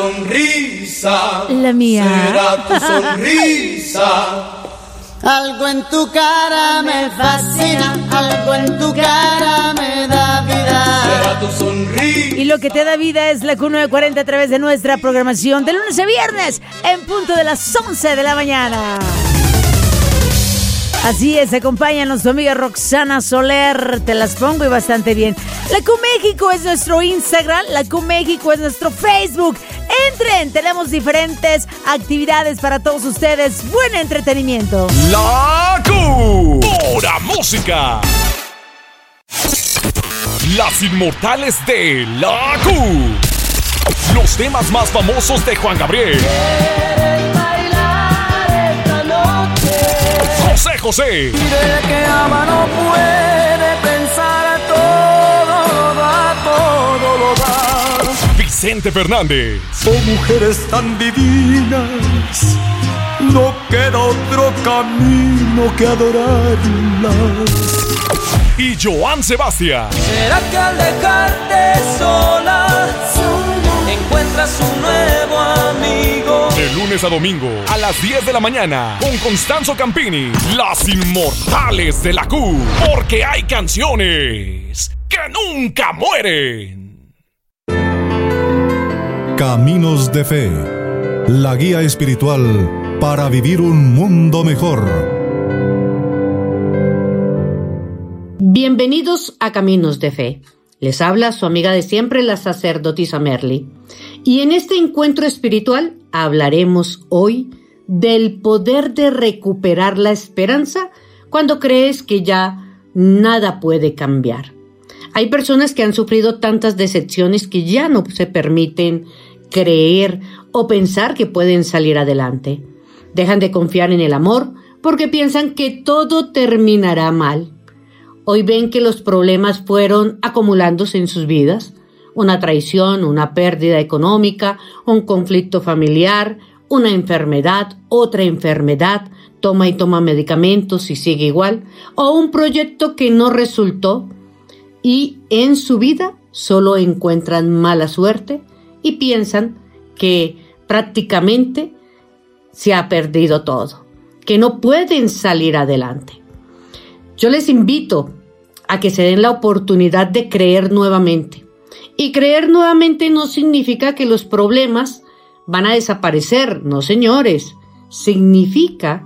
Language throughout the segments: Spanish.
sonrisa, la mía. será tu sonrisa. Algo en tu cara me fascina, algo en tu cara me da vida. Será tu sonrisa. Y lo que te da vida es la Q940 a través de nuestra programación de lunes a viernes en punto de las 11 de la mañana. Así es, acompáñanos tu amiga Roxana Soler, te las pongo y bastante bien. La Q México es nuestro Instagram, la Q México es nuestro Facebook. Entren, tenemos diferentes actividades para todos ustedes. Buen entretenimiento. La Q, pura música. Las inmortales de la Q. Los temas más famosos de Juan Gabriel. José José. Mire que ama no puede pensar, todo lo da. Vicente Fernández. Son mujeres tan divinas, no queda otro camino que adorarlas. Y Joan Sebastián. ¿Será que al dejarte sola encuentras un nuevo amigo? De lunes a domingo a las 10 de la mañana con Constanzo Campini. Las inmortales de la Q. Porque hay canciones que nunca mueren. Caminos de Fe. La guía espiritual para vivir un mundo mejor. Bienvenidos a Caminos de Fe. Les habla su amiga de siempre, la sacerdotisa Merly. Y en este encuentro espiritual hablaremos hoy del poder de recuperar la esperanza cuando crees que ya nada puede cambiar. Hay personas que han sufrido tantas decepciones que ya no se permiten creer o pensar que pueden salir adelante. Dejan de confiar en el amor porque piensan que todo terminará mal. Hoy ven que los problemas fueron acumulándose en sus vidas. Una traición, una pérdida económica, un conflicto familiar, una enfermedad, otra enfermedad, toma medicamentos y sigue igual, o un proyecto que no resultó y en su vida solo encuentran mala suerte y piensan que prácticamente se ha perdido todo, que no pueden salir adelante. Yo les invito a que se den la oportunidad de creer nuevamente. Y creer nuevamente no significa que los problemas van a desaparecer, no señores. Significa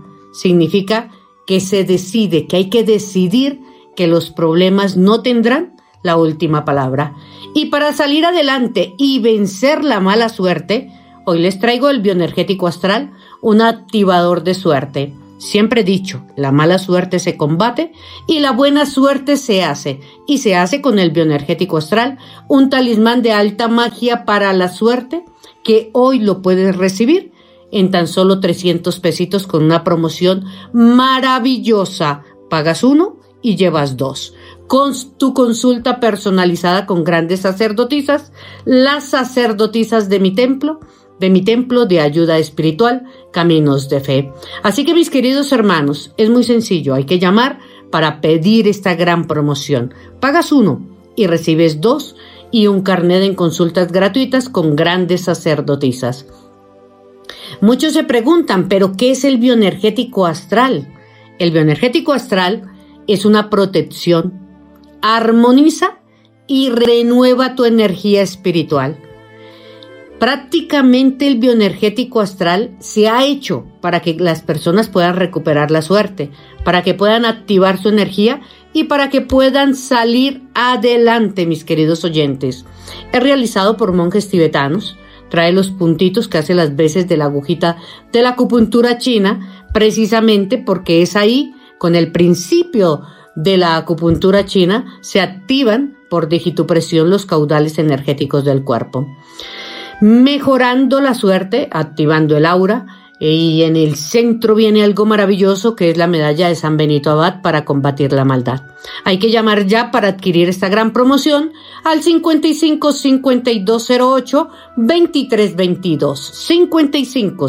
que se decide, que hay que decidir que los problemas no tendrán la última palabra. Y para salir adelante y vencer la mala suerte, hoy les traigo el bioenergético astral, un activador de suerte. Siempre he dicho, la mala suerte se combate y la buena suerte se hace. Y se hace con el bioenergético astral, un talismán de alta magia para la suerte que hoy lo puedes recibir en tan solo 300 pesitos con una promoción maravillosa. Pagas uno y llevas dos. Con tu consulta personalizada con grandes sacerdotisas, las sacerdotisas de mi templo de ayuda espiritual, Caminos de Fe. Así que mis queridos hermanos, es muy sencillo, hay que llamar para pedir esta gran promoción. Pagas uno y recibes dos y un carnet en consultas gratuitas con grandes sacerdotisas. Muchos se preguntan, ¿pero qué es el bioenergético astral? El bioenergético astral es una protección, armoniza y renueva tu energía espiritual. Prácticamente el bioenergético astral se ha hecho para que las personas puedan recuperar la suerte, para que puedan activar su energía y para que puedan salir adelante, mis queridos oyentes. Es realizado por monjes tibetanos, trae los puntitos que hace las veces de la agujita de la acupuntura china, precisamente porque es ahí, con el principio de la acupuntura china, se activan por digitopresión los caudales energéticos del cuerpo. Mejorando la suerte, activando el aura, y en el centro viene algo maravilloso que es la medalla de San Benito Abad para combatir la maldad. Hay que llamar ya para adquirir esta gran promoción al 55 5208 2322. 55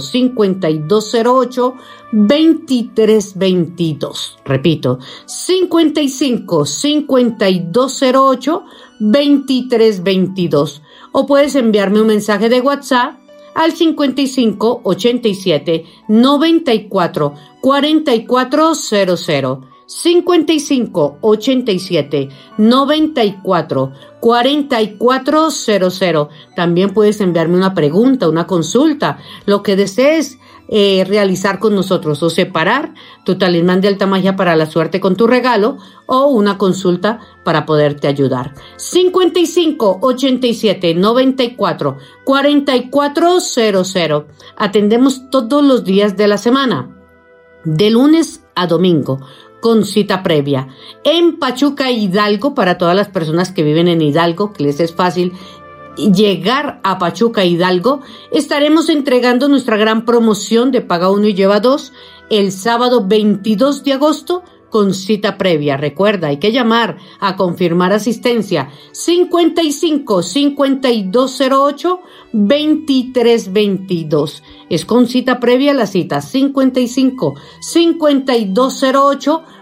5208 2322. Repito, 55 5208 2322. O puedes enviarme un mensaje de WhatsApp al 55 87 94 4400. 55 87 94 4400. También puedes enviarme una pregunta, una consulta, lo que desees realizar con nosotros, o separar tu talismán de alta magia para la suerte con tu regalo, o una consulta para poderte ayudar. 55 87 94 4400. Atendemos todos los días de la semana, de lunes a domingo, con cita previa. En Pachuca, Hidalgo, para todas las personas que viven en Hidalgo, que les es fácil llegar a Pachuca, Hidalgo, estaremos entregando nuestra gran promoción de Paga 1 y Lleva 2 el sábado 22 de agosto con cita previa. Recuerda, hay que llamar a confirmar asistencia. 55 5208 2322. Es con cita previa la cita. 55 5208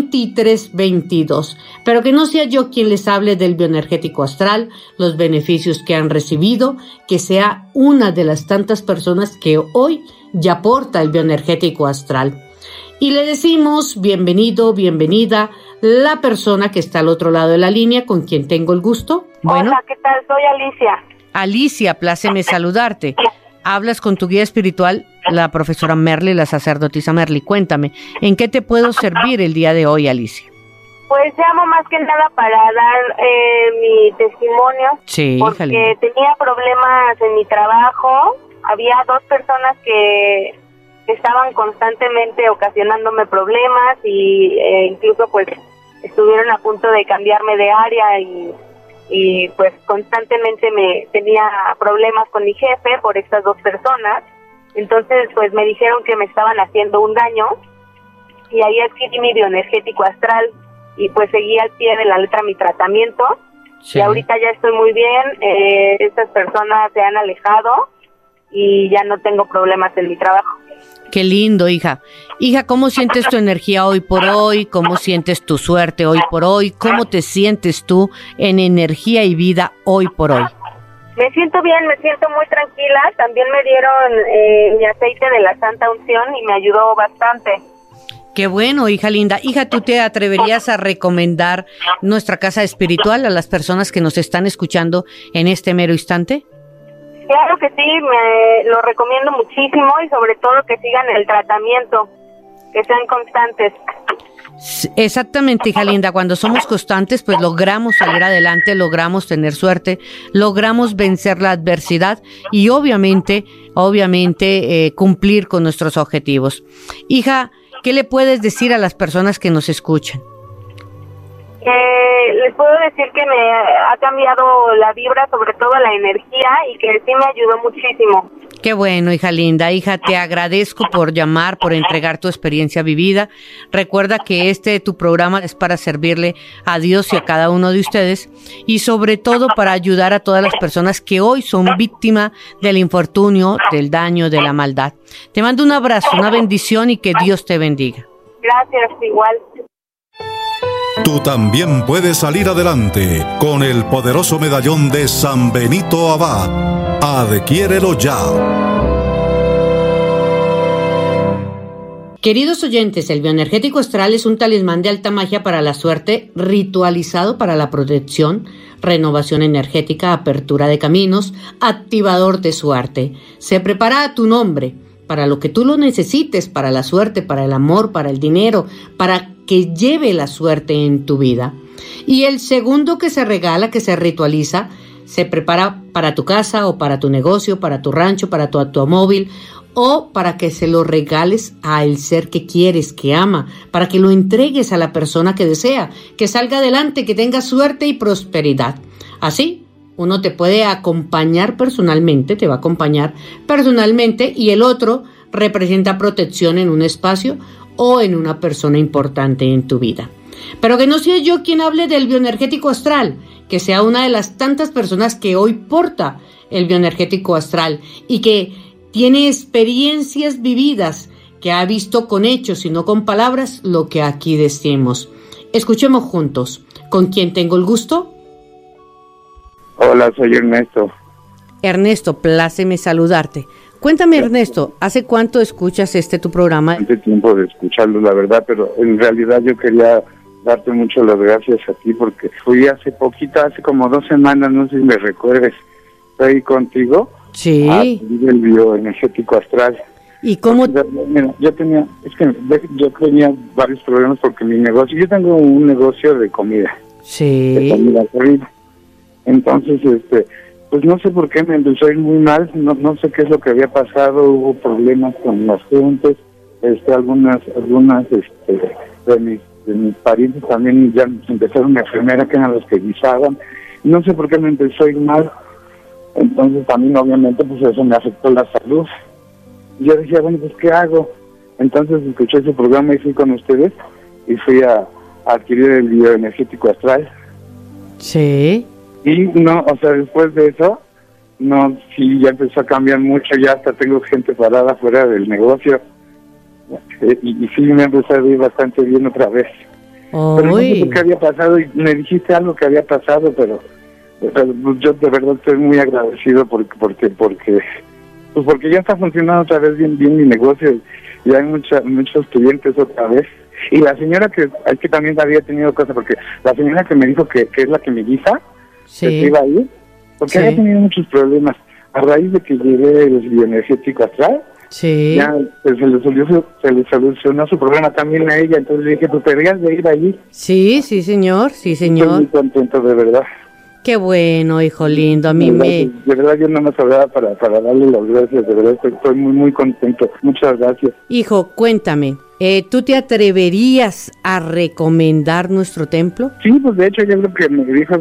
2322. Pero que no sea yo quien les hable del bioenergético astral, los beneficios que han recibido, que sea una de las tantas personas que hoy ya porta el bioenergético astral. Y le decimos bienvenido, bienvenida, la persona que está al otro lado de la línea, con quien tengo el gusto. Bueno. Hola, ¿qué tal? Soy Alicia. Alicia, pláceme saludarte. Hablas con tu guía espiritual, la profesora Merly, la sacerdotisa Merly. Cuéntame, ¿en qué te puedo servir el día de hoy, Alicia? Pues llamo más que nada para dar mi testimonio. Sí, porque híjale. tenía problemas en mi trabajo. Había 2 personas que estaban constantemente ocasionándome problemas y incluso pues estuvieron a punto de cambiarme de área y pues constantemente me tenía problemas con mi jefe por estas 2 personas. Entonces pues me dijeron que me estaban haciendo un daño y ahí adquirí mi bioenergético astral y pues seguí al pie de la letra mi tratamiento. Sí. Y ahorita ya estoy muy bien. Estas personas se han alejado y ya no tengo problemas en mi trabajo. Qué lindo, hija. Hija, ¿cómo sientes tu energía hoy por hoy? ¿Cómo sientes tu suerte hoy por hoy? ¿Cómo te sientes tú en energía y vida hoy por hoy? Me siento bien, me siento muy tranquila. También me dieron mi aceite de la Santa Unción y me ayudó bastante. Qué bueno, hija linda. Hija, ¿tú te atreverías a recomendar nuestra casa espiritual a las personas que nos están escuchando en este mero instante? Claro que sí, me lo recomiendo muchísimo y sobre todo que sigan el tratamiento, que sean constantes. Exactamente, hija linda, cuando somos constantes pues logramos salir adelante, logramos tener suerte, logramos vencer la adversidad y obviamente cumplir con nuestros objetivos. Hija, ¿qué le puedes decir a las personas que nos escuchan? Les puedo decir que me ha cambiado la vibra, sobre todo la energía, y que sí me ayudó muchísimo. Qué bueno, hija linda. Hija, te agradezco por llamar, por entregar tu experiencia vivida. Recuerda que tu programa es para servirle a Dios y a cada uno de ustedes, y sobre todo para ayudar a todas las personas que hoy son víctimas del infortunio, del daño, de la maldad. Te mando un abrazo, una bendición y que Dios te bendiga. Gracias, igual. Tú también puedes salir adelante con el poderoso medallón de San Benito Abad. Adquiérelo ya. Queridos oyentes, el bioenergético astral es un talismán de alta magia para la suerte, ritualizado para la protección, renovación energética, apertura de caminos, activador de suerte. Se prepara a tu nombre, para lo que tú lo necesites, para la suerte, para el amor, para el dinero, para que lleve la suerte en tu vida. Y el segundo que se regala, que se ritualiza, se prepara para tu casa o para tu negocio, para tu rancho, para tu automóvil, o para que se lo regales al ser que quieres, que ama, para que lo entregues a la persona que desea, que salga adelante, que tenga suerte y prosperidad. Así, uno te puede acompañar personalmente, te va a acompañar personalmente, y el otro representa protección en un espacio o en una persona importante en tu vida. Pero que no sea yo quien hable del bioenergético astral, que sea una de las tantas personas que hoy porta el bioenergético astral y que tiene experiencias vividas, que ha visto con hechos y no con palabras lo que aquí decimos. Escuchemos juntos. ¿Con quién tengo el gusto? Hola, soy Ernesto. Ernesto, pláceme saludarte. Cuéntame, Ernesto, ¿hace cuánto escuchas tu programa? Hace tiempo de escucharlo, la verdad, pero en realidad yo quería darte mucho las gracias a ti porque fui hace como 2 semanas, no sé si me recuerdes, estoy contigo. Sí. El bioenergético astral. ¿Y cómo? Mira, yo tenía varios problemas porque mi negocio, yo tengo un negocio de comida. Sí. De comida corrida. Entonces, pues no sé por qué me empezó a ir muy mal, no sé qué es lo que había pasado, hubo problemas con las gentes, algunas de mis parientes también ya empezaron una enfermera que eran los que guisaban, no sé por qué me empezó a ir mal, entonces también obviamente pues eso me afectó la salud. Yo decía, bueno, pues ¿qué hago? Entonces escuché ese programa y fui con ustedes y fui a adquirir el bioenergético astral. Sí. Y no, o sea, después de eso, no, sí, ya empezó a cambiar mucho, ya hasta tengo gente parada fuera del negocio. Y sí, me empezó a ir bastante bien otra vez. Pero no sé qué había pasado, y me dijiste algo que había pasado, pero yo de verdad estoy muy agradecido porque ya está funcionando otra vez bien mi negocio, y hay muchos clientes otra vez. Y la señora que también había tenido cosas, porque la señora que me dijo que es la que me guisa, sí, que se iba a ir, porque había tenido muchos problemas. A raíz de que llegué el bioenergético astral, sí, ya pues, se le solucionó su problema también a ella, entonces le dije, tú deberías de ir allí. Sí, señor. Estoy muy contento, de verdad. Qué bueno, hijo lindo, a mí de verdad, yo no me hablaba para darle las gracias, de verdad, estoy muy, muy contento. Muchas gracias. Hijo, cuéntame, ¿tú te atreverías a recomendar nuestro templo? Sí, pues de hecho yo creo que me dijo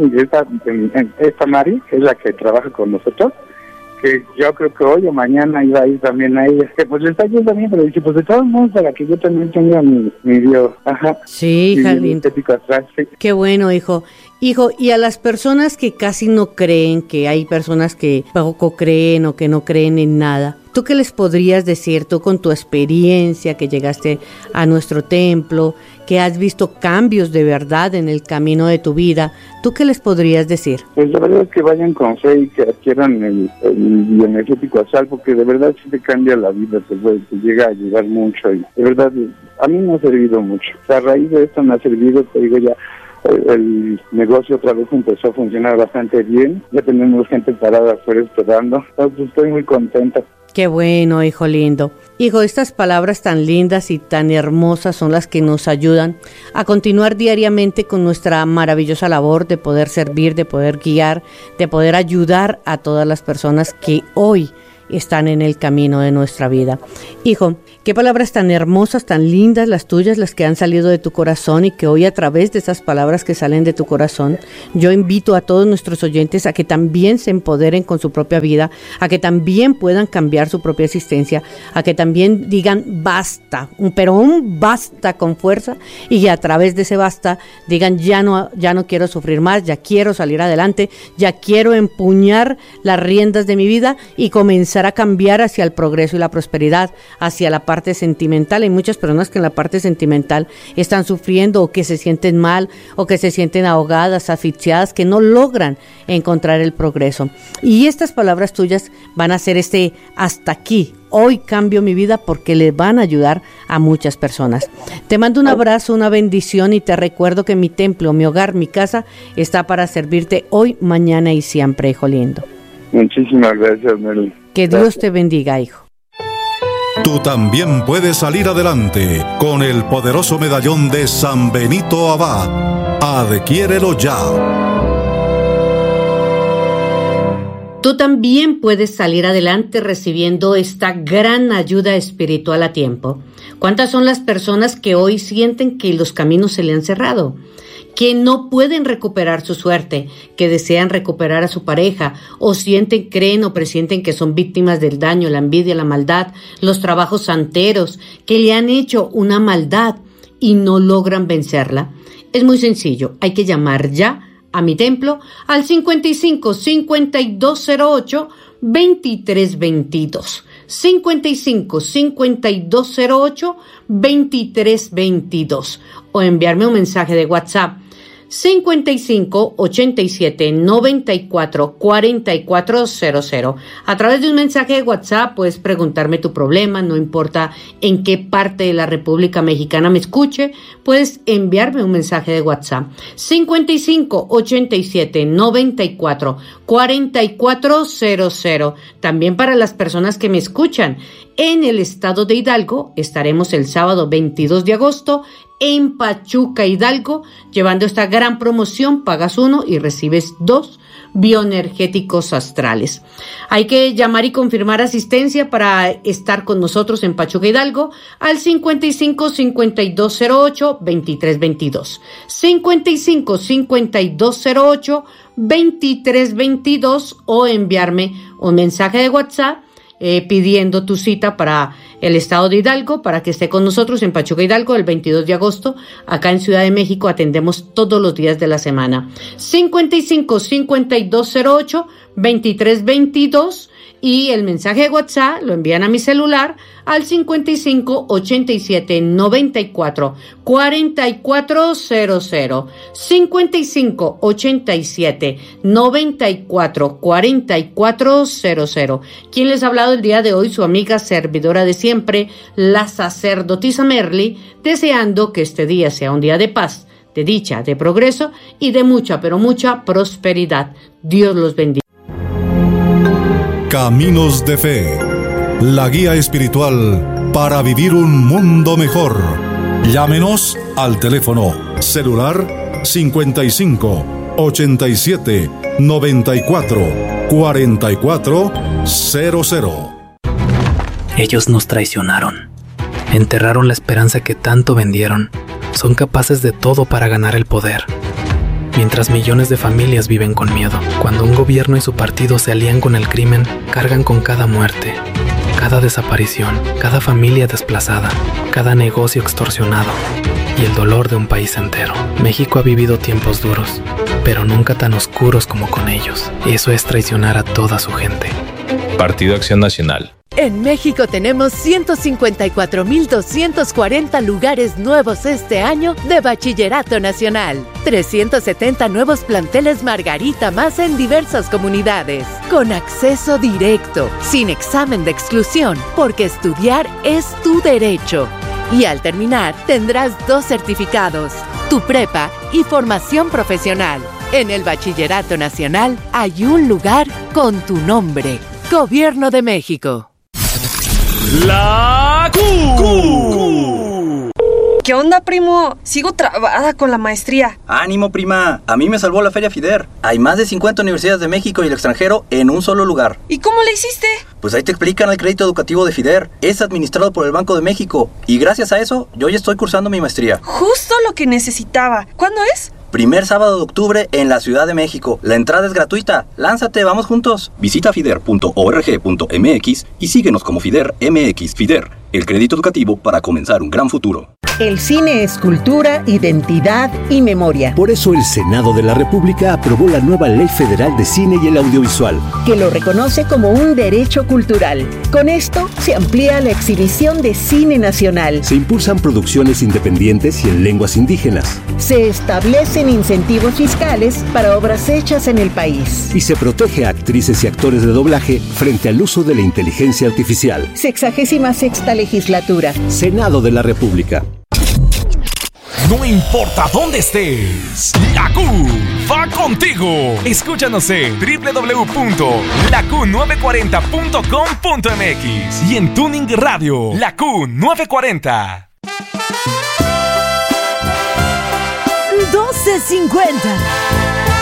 esta Mari, que es la que trabaja con nosotros, que yo creo que hoy o mañana iba a ir también a ella, que pues le está yendo bien, pero dice, pues de todos modos, para que yo también tenga mi bio, sí, hija linda. Sí. Qué bueno, hijo. Hijo, y a las personas que casi no creen, que hay personas que poco creen o que no creen en nada, ¿tú qué les podrías decir, tú con tu experiencia que llegaste a nuestro templo, que has visto cambios de verdad en el camino de tu vida? ¿Tú qué les podrías decir? Pues la verdad es que vayan con fe y que adquieran el bioenergético astral, porque de verdad sí te cambia la vida, te llega a ayudar mucho, y de verdad a mí me ha servido mucho. O sea, a raíz de esto me ha servido, te digo, ya el negocio otra vez empezó a funcionar bastante bien, ya tenemos gente parada afuera esperando, entonces estoy muy contenta. Qué bueno, hijo lindo. Hijo, estas palabras tan lindas y tan hermosas son las que nos ayudan a continuar diariamente con nuestra maravillosa labor de poder servir, de poder guiar, de poder ayudar a todas las personas que hoy están en el camino de nuestra vida. Hijo, qué palabras tan hermosas, tan lindas las tuyas, las que han salido de tu corazón, y que hoy a través de esas palabras que salen de tu corazón, yo invito a todos nuestros oyentes a que también se empoderen con su propia vida, a que también puedan cambiar su propia existencia, a que también digan basta, pero un basta con fuerza, y a través de ese basta digan ya no quiero sufrir más, ya quiero salir adelante, ya quiero empuñar las riendas de mi vida y comenzar a cambiar hacia el progreso y la prosperidad, hacia la parte sentimental. Hay muchas personas que en la parte sentimental están sufriendo, o que se sienten mal, o que se sienten ahogadas, asfixiadas, que no logran encontrar el progreso. Y estas palabras tuyas van a ser hasta aquí. Hoy cambio mi vida, porque le van a ayudar a muchas personas. Te mando un abrazo, una bendición, y te recuerdo que mi templo, mi hogar, mi casa está para servirte hoy, mañana y siempre, hijo lindo. Muchísimas gracias, Nelly. Que Dios te bendiga, hijo. Tú también puedes salir adelante con el poderoso medallón de San Benito Abad. Adquiérelo ya. Tú también puedes salir adelante recibiendo esta gran ayuda espiritual a tiempo. ¿Cuántas son las personas que hoy sienten que los caminos se le han cerrado? Que no pueden recuperar su suerte, que desean recuperar a su pareja, o creen o presienten que son víctimas del daño, la envidia, la maldad, los trabajos santeros, que le han hecho una maldad y no logran vencerla? Es muy sencillo, hay que llamar ya a mi templo al 55 5208 2322. 55 5208 2322, o enviarme un mensaje de WhatsApp 55 87 94 4400. A través de un mensaje de WhatsApp puedes preguntarme tu problema, no importa en qué parte de la República Mexicana me escuche, puedes enviarme un mensaje de WhatsApp. 55 87 94 4400. También para las personas que me escuchan en el estado de Hidalgo, estaremos el sábado 22 de agosto en Pachuca, Hidalgo, llevando esta gran promoción. Pagas 1 y recibes 2 bioenergéticos astrales. Hay que llamar y confirmar asistencia para estar con nosotros en Pachuca, Hidalgo al 55 5208 2322. 55 5208 2322 o enviarme un mensaje de WhatsApp pidiendo tu cita para el estado de Hidalgo, para que esté con nosotros en Pachuca, Hidalgo, el 22 de agosto. Acá en Ciudad de México atendemos todos los días de la semana. 55 5208 2322 y el mensaje de WhatsApp lo envían a mi celular al 55 87 94 4400. 55 87 94 4400. ¿Quién les ha hablado el día de hoy? Su amiga servidora de siempre, la sacerdotisa Merly, deseando que este día sea un día de paz, de dicha, de progreso y de mucha, pero mucha prosperidad. Dios los bendiga. Caminos de Fe, la guía espiritual para vivir un mundo mejor. Llámenos al teléfono celular 55 87 94 44 00. Ellos nos traicionaron, enterraron la esperanza que tanto vendieron, son capaces de todo para ganar el poder. Mientras millones de familias viven con miedo, cuando un gobierno y su partido se alían con el crimen, cargan con cada muerte, cada desaparición, cada familia desplazada, cada negocio extorsionado y el dolor de un país entero. México ha vivido tiempos duros, pero nunca tan oscuros como con ellos. Eso es traicionar a toda su gente. Partido Acción Nacional. En México tenemos 154,240 lugares nuevos este año de Bachillerato Nacional. 370 nuevos planteles Margarita más en diversas comunidades. Con acceso directo, sin examen de exclusión, porque estudiar es tu derecho. Y al terminar, tendrás 2 certificados, tu prepa y formación profesional. En el Bachillerato Nacional hay un lugar con tu nombre. Gobierno de México. La Q. ¿Qué onda, primo? Sigo trabada con la maestría. ¡Ánimo, prima! A mí me salvó la Feria FIDER. Hay más de 50 universidades de México y el extranjero en un solo lugar. ¿Y cómo le hiciste? Pues ahí te explican el crédito educativo de FIDER. Es administrado por el Banco de México. Y gracias a eso, yo ya estoy cursando mi maestría. Justo lo que necesitaba. ¿Cuándo es? Primer sábado de octubre en la Ciudad de México. La entrada es gratuita. ¡Lánzate, vamos juntos! Visita fider.org.mx y síguenos como FIDER MX. FIDER, el crédito educativo para comenzar un gran futuro. El cine es cultura, identidad y memoria. Por eso el Senado de la República aprobó la nueva Ley Federal de Cine y el Audiovisual, que lo reconoce como un derecho cultural. Con esto se amplía la exhibición de cine nacional. Se impulsan producciones independientes y en lenguas indígenas. Se establecen incentivos fiscales para obras hechas en el país. Y se protege a actrices y actores de doblaje frente al uso de la inteligencia artificial. 66ª Legislatura. Senado de la República. No importa dónde estés, la Q va contigo. Escúchanos en www.laq940.com.mx y en Tuning Radio, la Q940. 12:50.